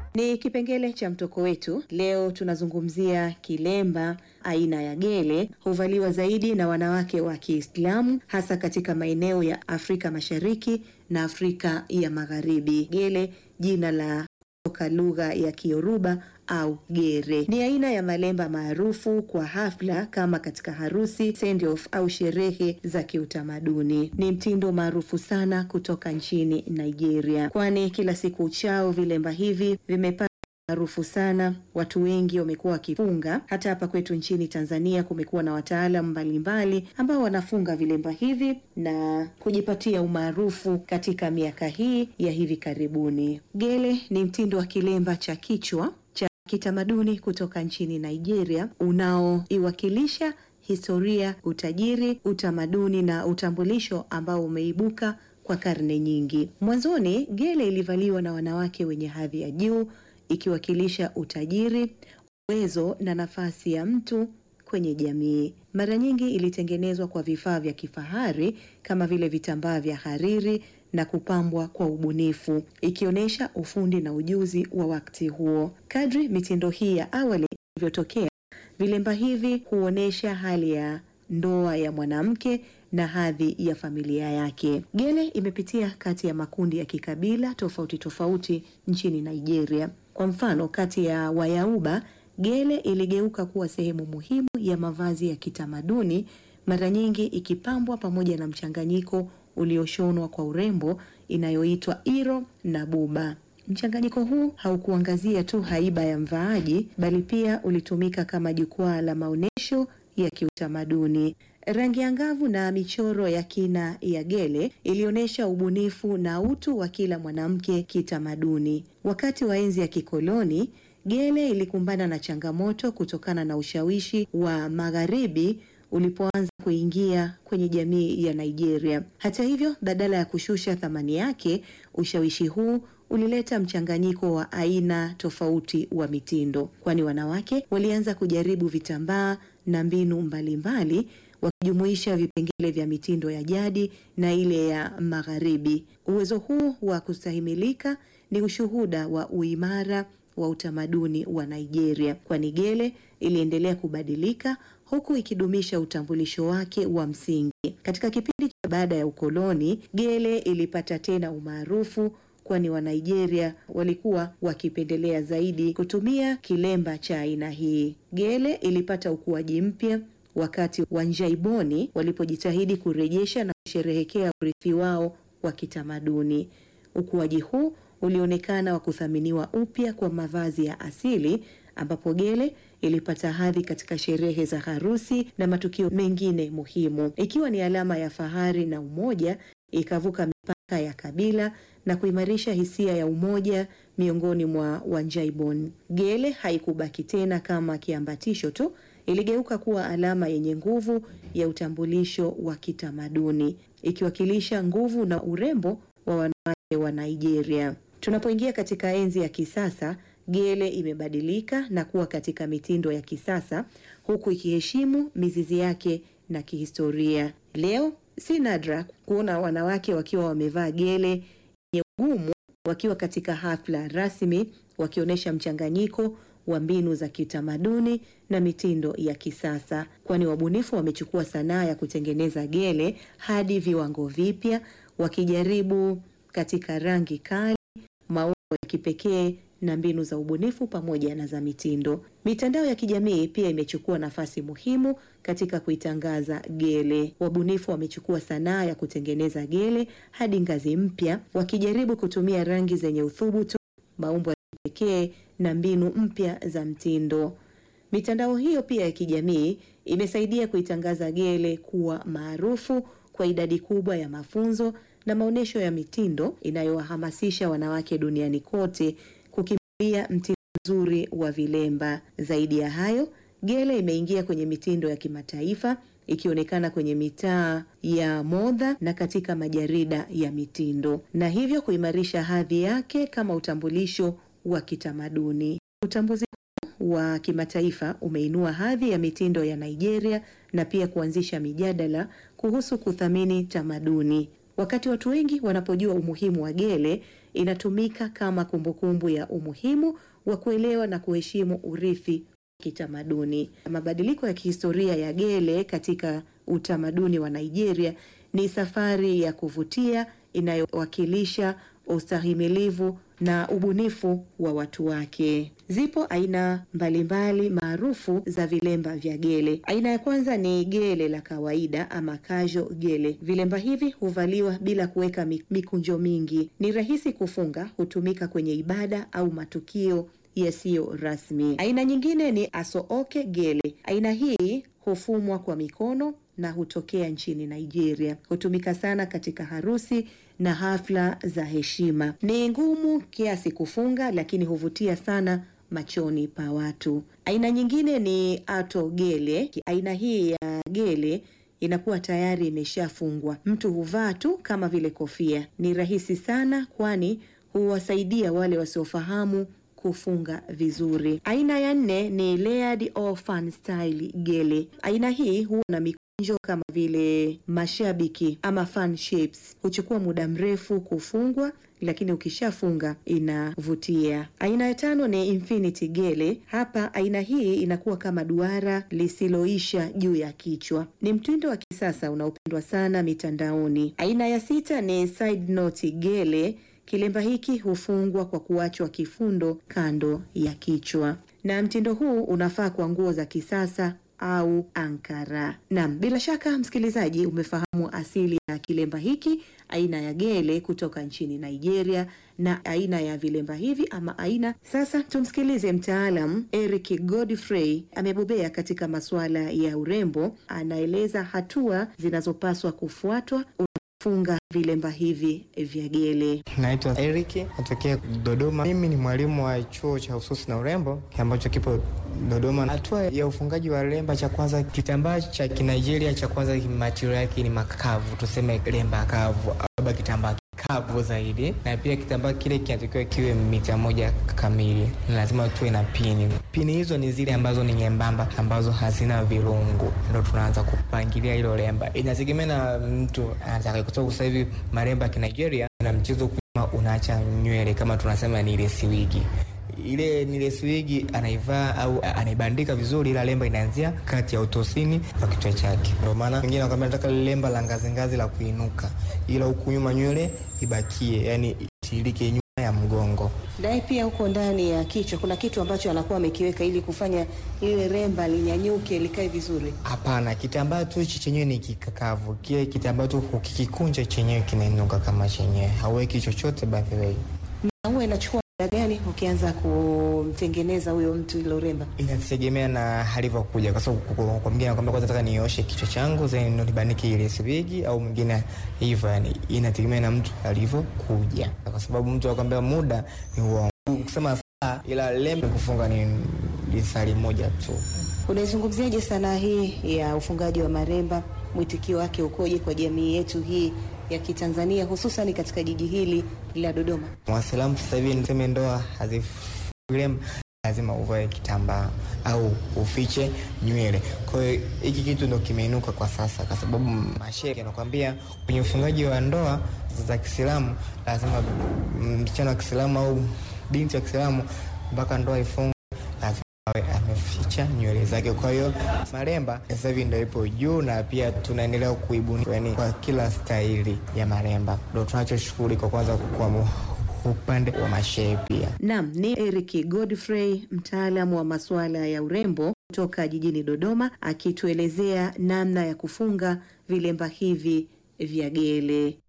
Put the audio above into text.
Ni kipengele cha mtoko wetu. Leo tunazungumzia kilemba aina ya gele. Huvaliwa zaidi na wanawake wa Kiislamu hasa katika maeneo ya Afrika Mashariki na Afrika ya Magharibi. Gele jina la kutoka lugha ya Kioruba au gere. Ni aina ya malemba maarufu kwa hafla kama katika harusi, send off au sherehe za kiutamaduni. Ni mtindo maarufu sana kutoka nchini Nigeria, kwani kila siku uchao vilemba hivi vimepata maarufu sana. Watu wengi wamekuwa wakifunga. Hata hapa kwetu nchini Tanzania kumekuwa na wataalamu mbalimbali ambao wanafunga vilemba hivi na kujipatia umaarufu katika miaka hii ya hivi karibuni. Gele ni mtindo wa kilemba cha kichwa cha kitamaduni kutoka nchini Nigeria unaoiwakilisha historia, utajiri, utamaduni na utambulisho ambao umeibuka kwa karne nyingi. Mwanzoni gele ilivaliwa na wanawake wenye hadhi ya juu, ikiwakilisha utajiri, uwezo na nafasi ya mtu kwenye jamii. Mara nyingi ilitengenezwa kwa vifaa vya kifahari kama vile vitambaa vya hariri na kupambwa kwa ubunifu, ikionyesha ufundi na ujuzi wa wakati huo. Kadri mitindo hii ya awali ilivyotokea, vilemba hivi huonesha hali ya ndoa ya mwanamke na hadhi ya familia yake. Gele imepitia kati ya makundi ya kikabila tofauti tofauti nchini Nigeria. Kwa mfano, kati ya Wayauba, gele iligeuka kuwa sehemu muhimu ya mavazi ya kitamaduni, mara nyingi ikipambwa pamoja na mchanganyiko ulioshonwa kwa urembo inayoitwa iro na buba. Mchanganyiko huu haukuangazia tu haiba ya mvaaji, bali pia ulitumika kama jukwaa la maonesho ya kiutamaduni. Rangi angavu na michoro ya kina ya gele ilionyesha ubunifu na utu wa kila mwanamke kitamaduni. Wakati wa enzi ya kikoloni, gele ilikumbana na changamoto kutokana na ushawishi wa Magharibi ulipoanza kuingia kwenye jamii ya Nigeria. Hata hivyo, badala ya kushusha thamani yake, ushawishi huu ulileta mchanganyiko wa aina tofauti wa mitindo, kwani wanawake walianza kujaribu vitambaa na mbinu mbalimbali, wakijumuisha vipengele vya mitindo ya jadi na ile ya Magharibi. Uwezo huu wa kustahimilika ni ushuhuda wa uimara wa utamaduni wa Nigeria, kwani gele iliendelea kubadilika huku ikidumisha utambulisho wake wa msingi. Katika kipindi cha baada ya ukoloni, gele ilipata tena umaarufu, kwani wa Nigeria walikuwa wakipendelea zaidi kutumia kilemba cha aina hii. Gele ilipata ukuaji mpya wakati wa Njaiboni walipojitahidi kurejesha na kusherehekea urithi wao wa kitamaduni. Ukuaji huu ulionekana wa kuthaminiwa upya kwa mavazi ya asili, ambapo gele ilipata hadhi katika sherehe za harusi na matukio mengine muhimu, ikiwa ni alama ya fahari na umoja. Ikavuka mipaka ya kabila na kuimarisha hisia ya umoja miongoni mwa Wanjaibon. Gele haikubaki tena kama kiambatisho tu, iligeuka kuwa alama yenye nguvu ya utambulisho wa kitamaduni, ikiwakilisha nguvu na urembo wa wanawake wa Nigeria. Tunapoingia katika enzi ya kisasa, gele imebadilika na kuwa katika mitindo ya kisasa, huku ikiheshimu mizizi yake na kihistoria. Leo si nadra kuona wanawake wakiwa wamevaa gele yenye ugumu wakiwa katika hafla rasmi, wakionyesha mchanganyiko wa mbinu za kitamaduni na mitindo ya kisasa, kwani wabunifu wamechukua sanaa ya kutengeneza gele hadi viwango vipya, wakijaribu katika rangi kali, maumbo ya kipekee na mbinu za ubunifu pamoja na za mitindo. Mitandao ya kijamii pia imechukua nafasi muhimu katika kuitangaza gele. Wabunifu wamechukua sanaa ya kutengeneza gele hadi ngazi mpya, wakijaribu kutumia rangi zenye uthubutu, maumbo ya kipekee na mbinu mpya za mtindo. Mitandao hiyo pia ya kijamii imesaidia kuitangaza gele kuwa maarufu kwa idadi kubwa ya mafunzo na maonesho ya mitindo inayowahamasisha wanawake duniani kote kukimbilia mtindo mzuri wa vilemba. Zaidi ya hayo, gele imeingia kwenye mitindo ya kimataifa, ikionekana kwenye mitaa ya moda na katika majarida ya mitindo, na hivyo kuimarisha hadhi yake kama utambulisho wa kitamaduni. Utambuzi wa kimataifa umeinua hadhi ya mitindo ya Nigeria na pia kuanzisha mijadala kuhusu kuthamini tamaduni. Wakati watu wengi wanapojua umuhimu wa gele, inatumika kama kumbukumbu ya umuhimu wa kuelewa na kuheshimu urithi kitamaduni. Mabadiliko ya kihistoria ya gele katika utamaduni wa Nigeria ni safari ya kuvutia inayowakilisha ustahimilivu na ubunifu wa watu wake. Zipo aina mbalimbali maarufu za vilemba vya gele. Aina ya kwanza ni gele la kawaida ama casual gele. Vilemba hivi huvaliwa bila kuweka mikunjo mingi. Ni rahisi kufunga, hutumika kwenye ibada au matukio yasiyo rasmi. Aina nyingine ni asooke gele. Aina hii hufumwa kwa mikono na hutokea nchini Nigeria. Hutumika sana katika harusi na hafla za heshima. Ni ngumu kiasi kufunga, lakini huvutia sana machoni pa watu. Aina nyingine ni ato gele. Aina hii ya gele inakuwa tayari imeshafungwa. Mtu huvaa tu kama vile kofia. Ni rahisi sana kwani huwasaidia wale wasiofahamu kufunga vizuri. Aina ya 4 ni layered or fan style gele. Aina hii huwa na mikunjo kama vile mashabiki ama fan shapes. Huchukua muda mrefu kufungwa, lakini ukishafunga inavutia. Aina ya 5 ni infinity gele. Hapa aina hii inakuwa kama duara lisiloisha juu ya kichwa. Ni mtindo wa kisasa unaopendwa sana mitandaoni. Aina ya 6 ni side knot gele. Kilemba hiki hufungwa kwa kuachwa kifundo kando ya kichwa. Na mtindo huu unafaa kwa nguo za kisasa au ankara. Naam, bila shaka msikilizaji umefahamu asili ya kilemba hiki, aina ya gele kutoka nchini Nigeria na aina ya vilemba hivi ama aina. Sasa tumsikilize mtaalam Eric Godfrey, amebobea katika masuala ya urembo, anaeleza hatua zinazopaswa kufuatwa funga vilemba hivi vya gele. Naitwa Eric, natokea Dodoma. Mimi ni mwalimu wa chuo cha ususi na urembo ambacho kipo Dodoma. Hatua ya ufungaji wa lemba, cha kwanza, kitambaa cha Kinigeria cha kwanza material yake ni makavu, tuseme lemba kavu au kitambaa kavu zaidi, na pia kitambaa kile kinatakiwa kiwe mita 1 kamili. Lazima tuwe na pini. Pini hizo ni zile ambazo ni nyembamba, ambazo hazina virungu. Ndio tunaanza kupangilia hilo lemba. Inategemea na mtu anataka, kwa sababu sasa hivi maremba ya Nigeria na mchezo kuma unaacha nywele, kama tunasema ni ile siwigi. Ile ni ile siwigi anaivaa au anaibandika vizuri, ila lemba inaanzia kati ya utosini wa kichwa chake. Ndio maana wengine wanakuambia nataka lemba la ngazi la kuinuka, ila huku nyuma nywele ibakie, yani itilike nyuma ya mgongo. Dai pia huko ndani ya kichwa kuna kitu ambacho anakuwa amekiweka ili kufanya ile lemba linyanyuke likae vizuri. Hapana, kitambaa tu chenyewe ni kikakavu. Kile kitambaa tu ukikikunja chenyewe kinainuka kama chenyewe. Hauweki chochote by the way. Na huwa inachukua muda gani ukianza kumtengeneza huyo mtu ile lemba? Inategemea na alivyokuja, kwa sababu kwa mwingine anakuambia kwanza nataka nioshe kichwa changu then ndo nibanike ile siwigi, au mwingine hivyo. Yani inategemea na mtu alivyokuja, kwa sababu mtu anakuambia muda ni huo kusema saa, ila lemba kufunga ni saa moja tu. Unaizungumziaje sanaa hii ya ufungaji wa maremba? Mwitikio wake ukoje kwa jamii yetu hii ya Kitanzania, hususan katika jiji hili la Dodoma? Waislamu sasa hivi niseme ndoa hazifungi, lazima uvae kitambaa au ufiche nywele. Kwa hiyo hiki kitu ndio kimeinuka kwa sasa, kwa sababu mashehe anakuambia kwenye ufungaji wa ndoa za Kiislamu lazima msichana wa Kiislamu au binti wa Kiislamu mpaka ndoa ifungwe lazima awe ameficha nywele zake. Kwa hiyo maremba sasa hivi ndio ipo juu, na pia tunaendelea kuibuni yani kwa kila staili ya maremba. Ndio tunachoshukuru kwa kwanza kwa upande wa mashehe pia. Naam, ni Eric Godfrey, mtaalamu wa masuala ya urembo kutoka jijini Dodoma, akituelezea namna ya kufunga vilemba hivi vya gele.